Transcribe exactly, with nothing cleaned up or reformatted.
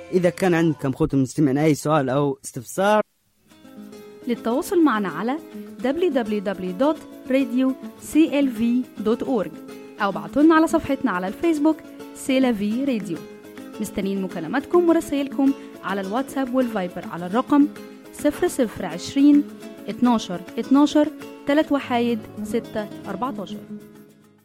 إذا كان عندكم أخوة المستمعين أي سؤال أو استفسار، للتواصل معنا على دبليو دبليو دبليو دوت راديو سي إل في دوت أورج أو بعتولنا على صفحتنا على الفيسبوك سيلافي راديو. مستنين مكالماتكم ورسائلكم على الواتساب والفايبر على الرقم صفر صفر عشرين اتناشر اتناشر تلات وحايد ستة أربعتاشر.